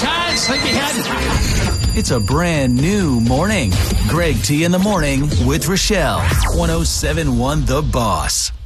child, sleepyhead. It's a brand new morning. Greg T in the morning with Rochelle. 107.1 The Boss.